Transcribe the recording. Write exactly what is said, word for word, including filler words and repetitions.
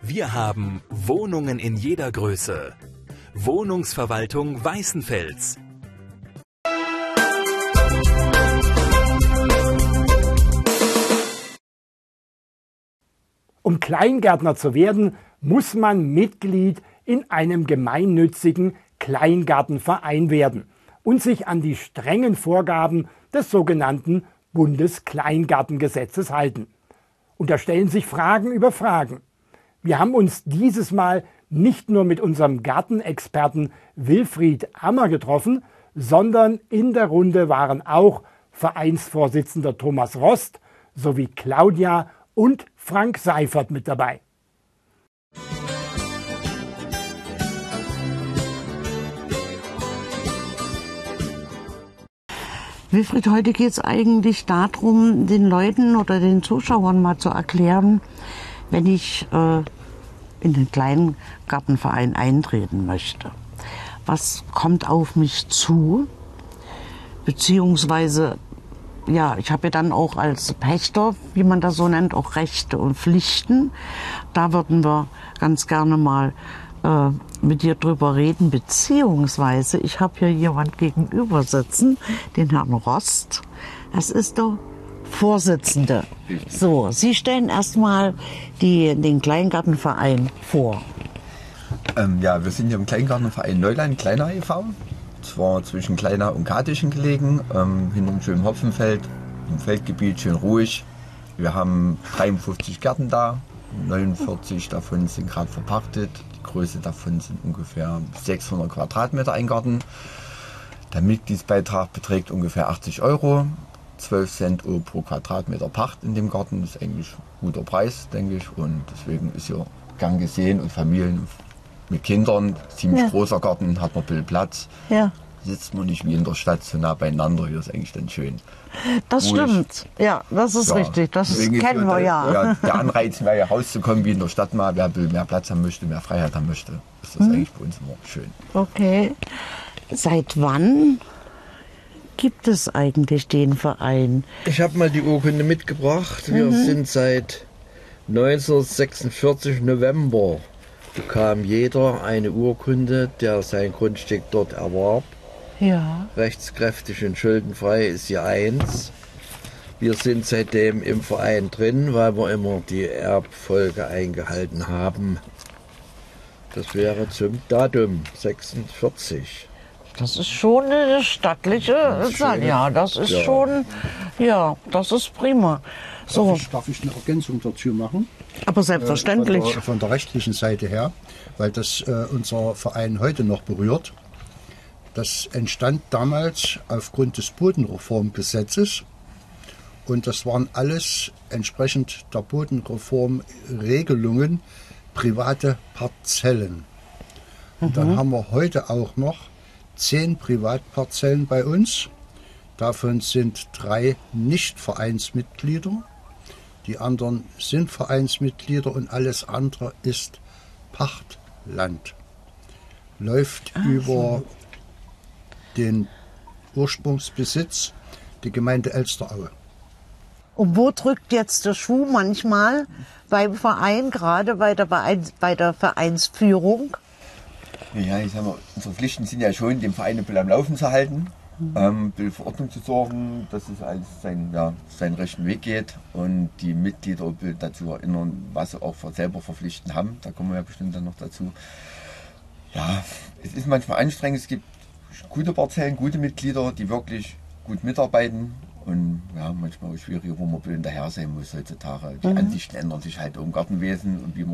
Wir haben Wohnungen in jeder Größe. Wohnungsverwaltung Weißenfels. Um Kleingärtner zu werden, muss man Mitglied in einem gemeinnützigen Kleingartenverein werden und sich an die strengen Vorgaben des sogenannten Bundeskleingartengesetzes halten. Und da stellen sich Fragen über Fragen. Wir haben uns dieses Mal nicht nur mit unserem Gartenexperten Wilfried Ammer getroffen, sondern in der Runde waren auch Vereinsvorsitzender Thomas Rost sowie Claudia und Frank Seifert mit dabei. Wilfried, heute geht es eigentlich darum, den Leuten oder den Zuschauern mal zu erklären, wenn ich äh, in den Kleingartenverein eintreten möchte. Was kommt auf mich zu? Beziehungsweise, ja, ich habe ja dann auch als Pächter, wie man das so nennt, auch Rechte und Pflichten. Da würden wir ganz gerne mal äh, mit dir drüber reden, beziehungsweise ich habe hier jemand gegenüber sitzen, den Herrn Rost. Das ist der Vorsitzende. So, Sie stellen erstmal den Kleingartenverein vor. Ähm, ja, wir sind hier im Kleingartenverein Neuland, Kleinau e V Zwar zwischen Kleinau und Gartischen gelegen, ähm, hinter einem schönen Hopfenfeld, im Feldgebiet, schön ruhig. Wir haben dreiundfünfzig Gärten da, neunundvierzig davon sind gerade verpachtet. Die Größe davon sind ungefähr sechshundert Quadratmeter ein Garten. Der Mitgliedsbeitrag beträgt ungefähr achtzig Euro. zwölf Cent pro Quadratmeter Pacht in dem Garten, das ist eigentlich ein guter Preis, denke ich. Und deswegen ist hier gern gesehen und Familien mit Kindern, ziemlich ja. großer Garten, hat man ein bisschen Platz. Ja. Sitzt man nicht wie in der Stadt so nah beieinander, hier ist eigentlich dann schön. Das ruhig. Stimmt, ja, das ist ja. richtig, das deswegen kennen wir ja. ja. Der Anreiz wäre ja rauszukommen wie in der Stadt mal, wer mehr Platz haben möchte, mehr Freiheit haben möchte, ist das hm. eigentlich bei uns immer schön. Okay, seit wann gibt es eigentlich den Verein? Ich habe mal die Urkunde mitgebracht. Wir mhm. sind seit neunzehnhundertsechsundvierzig November bekam jeder eine Urkunde, der sein Grundstück dort erwarb. Ja. Rechtskräftig und schuldenfrei ist hier eins. Wir sind seitdem im Verein drin, weil wir immer die Erbfolge eingehalten haben. Das wäre zum Datum sechsundvierzig. Das ist schon eine stattliche Sache. Ja, das ist ja. schon, ja, das ist prima. So. Darf ich, darf ich eine Ergänzung dazu machen? Aber selbstverständlich. Äh, von, der, von der rechtlichen Seite her, weil das äh, unser Verein heute noch berührt. Das entstand damals aufgrund des Bodenreformgesetzes und das waren alles entsprechend der Bodenreformregelungen private Parzellen. Und mhm. dann haben wir heute auch noch zehn Privatparzellen bei uns. Davon sind drei Nicht-Vereinsmitglieder. Die anderen sind Vereinsmitglieder und alles andere ist Pachtland. Läuft Ach, über so. den Ursprungsbesitz, die Gemeinde Elsteraue. Und wo drückt jetzt der Schuh manchmal beim Verein, gerade bei der, Vereins, bei der Vereinsführung? Ja, ich sag mal, unsere Pflichten sind ja schon, den Verein ein bisschen am Laufen zu halten, mhm. ähm, ein bisschen für Ordnung zu sorgen, dass es alles seinen, ja, seinen rechten Weg geht und die Mitglieder ein bisschen dazu erinnern, was sie auch selber verpflichten haben. Da kommen wir ja bestimmt dann noch dazu. Ja, es ist manchmal anstrengend, es gibt gute Parzellen, gute Mitglieder, die wirklich gut mitarbeiten und ja, manchmal auch schwierige, wo man ein bisschen hinterher sein muss heutzutage. Die mhm. Ansichten ändern sich halt im Gartenwesen und wie man